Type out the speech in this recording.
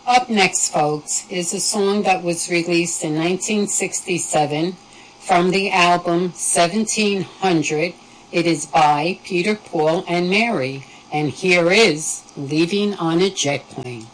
Up next, folks, is a song that was released in 1967 from the album 1700. It is by Peter, Paul, and Mary. And here is Leaving on a Jet Plane.